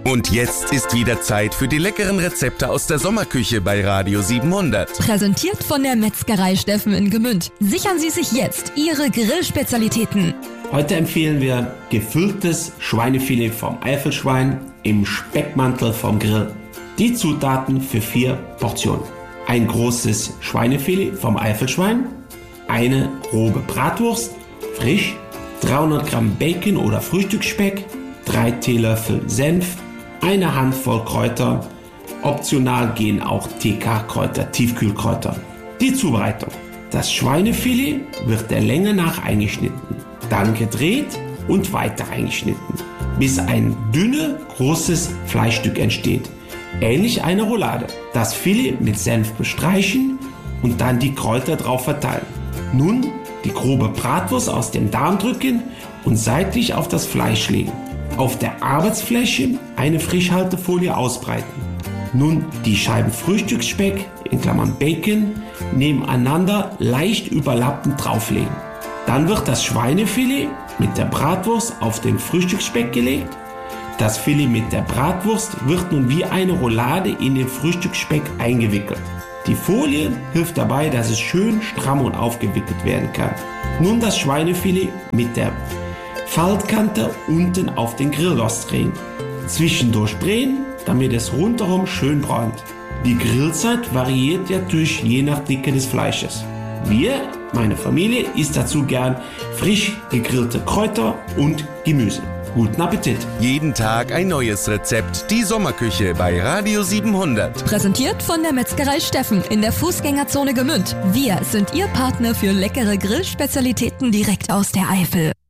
Und jetzt ist wieder Zeit für die leckeren Rezepte aus der Sommerküche bei Radio 700. Präsentiert von der Metzgerei Steffen in Gmünd. Sichern Sie sich jetzt Ihre Grillspezialitäten. Heute empfehlen wir gefülltes Schweinefilet vom Eifelschwein im Speckmantel vom Grill. Die Zutaten für 4 Portionen. Ein großes Schweinefilet vom Eifelschwein, eine grobe Bratwurst, frisch, 300 Gramm Bacon oder Frühstücksspeck, 3 Teelöffel Senf, eine Handvoll Kräuter, optional gehen auch TK-Kräuter, Tiefkühlkräuter. Die Zubereitung. Das Schweinefilet wird der Länge nach eingeschnitten, dann gedreht und weiter eingeschnitten, bis ein dünnes, großes Fleischstück entsteht, ähnlich einer Roulade. Das Filet mit Senf bestreichen und dann die Kräuter drauf verteilen. Nun die grobe Bratwurst aus dem Darm drücken und seitlich auf das Fleisch legen. Auf der Arbeitsfläche eine Frischhaltefolie ausbreiten. Nun die Scheiben Frühstücksspeck in Klammern Bacon nebeneinander leicht überlappend drauflegen. Dann wird das Schweinefilet mit der Bratwurst auf den Frühstücksspeck gelegt. Das Filet mit der Bratwurst wird nun wie eine Roulade in den Frühstücksspeck eingewickelt. Die Folie hilft dabei, dass es schön stramm und aufgewickelt werden kann. Nun das Schweinefilet mit der Faltkante unten auf den Grillrost drehen. Zwischendurch drehen, damit es rundherum schön bräunt. Die Grillzeit variiert natürlich je nach Dicke des Fleisches. Wir, meine Familie, isst dazu gern frisch gegrillte Kräuter und Gemüse. Guten Appetit! Jeden Tag ein neues Rezept. Die Sommerküche bei Radio 700. Präsentiert von der Metzgerei Steffen in der Fußgängerzone Gmünd. Wir sind Ihr Partner für leckere Grillspezialitäten direkt aus der Eifel.